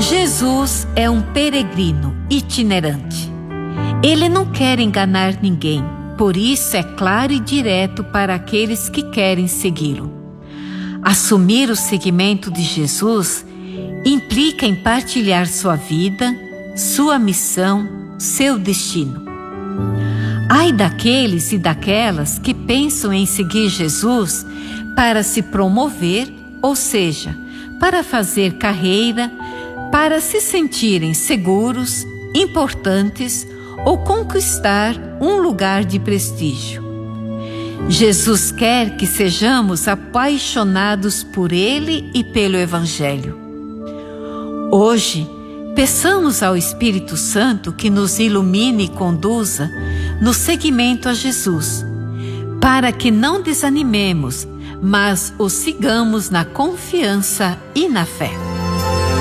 Jesus é um peregrino itinerante. Ele não quer enganar ninguém, por isso é claro e direto para aqueles que querem segui-lo. Assumir o seguimento de Jesus implica em partilhar sua vida, sua missão, seu destino. Ai daqueles e daquelas que pensam em seguir Jesus para se promover, ou seja, para fazer carreira, para se sentirem seguros, importantes ou conquistar um lugar de prestígio. Jesus quer que sejamos apaixonados por Ele e pelo Evangelho. Hoje, peçamos ao Espírito Santo que nos ilumine e conduza no seguimento a Jesus, para que não desanimemos, mas o sigamos na confiança e na fé.